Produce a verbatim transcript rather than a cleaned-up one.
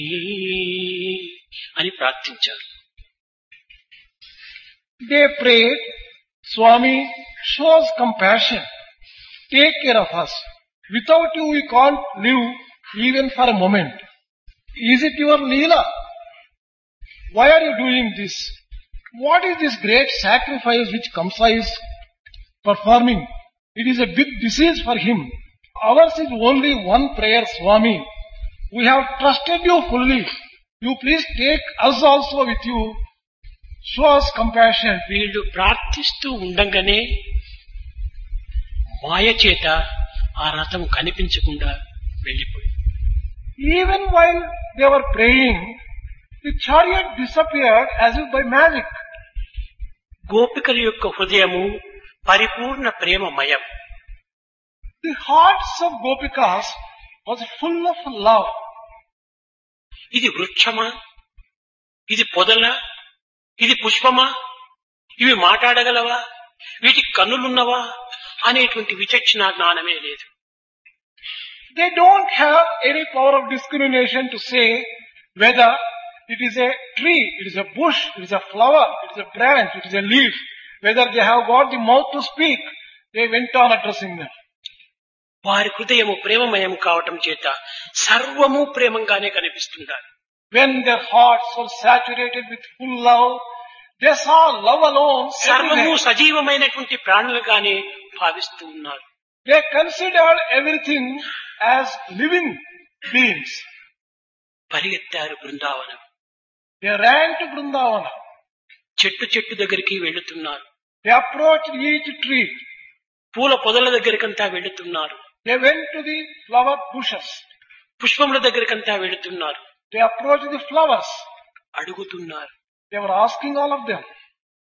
అని ప్రార్థించారు. They prayed, Swami, show us compassion. Take care of us. Without you we can't live even for a moment. Is it your Leela? Why are you doing this? What is this great sacrifice which Kamsa is performing? It is a big disease for him. Ours is only one prayer, Swami. We have trusted you fully. You please take us also with you. Show us compassion. వీళ్ళు ప్రార్థిస్తూ ఉండంగానే మాయ చేత ఆ రథం కనిపించకుండా వెళ్ళిపోయింది. Even while they were praying, the chariot disappeared as if by magic. గోపికల యొక్క హృదయము పరిపూర్ణ ప్రేమమయం. The hearts of Gopikas was full of love. ఇది వృక్షమా, ఇది పొదల, ఇది పుష్పమా, ఇవి మాట్లాడగలవా, వీటికి కన్నులున్నవా అనేటువంటి విచక్షణ జ్ఞానమే లేదు. They don't have any power of discrimination to say whether it is a tree, it is a bush, it is a flower, it is a branch, it is a leaf, whether they have got the mouth to speak. They went on addressing them. వారి హృదయము ప్రేమమయం కావటం చేత సర్వము ప్రేమంగానే కనిపిస్తుండాలి. When their hearts were saturated with full love, they saw love alone. సర్వము everywhere. సజీవమైనటువంటి ప్రాణులుగానే భావిస్తూ ఉన్నారు. They considered everything as living beings. పరిగెత్తారు Brindavanam. They ran to Vrindavana. చెట్టు చెట్టు దగ్గరికి వెళుతున్నారు. They approached each tree. పూల పొదల దగ్గరికంతా వెళుతున్నారు. They went to the flower bushes. పుష్పముల దగ్గరికంతా వెళుతున్నారు. They approached the flowers. అడుగుతున్నారు. They were asking all of them.